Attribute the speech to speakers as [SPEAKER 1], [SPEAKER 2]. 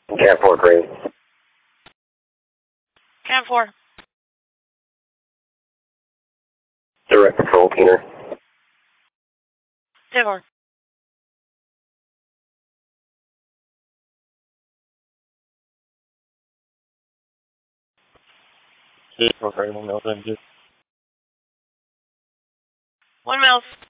[SPEAKER 1] Cat 4 green.
[SPEAKER 2] Cat 4.
[SPEAKER 1] Direct patrol, Keener.
[SPEAKER 2] Cat 4.
[SPEAKER 3] Cat 4, 1 mile,
[SPEAKER 2] 1 mile.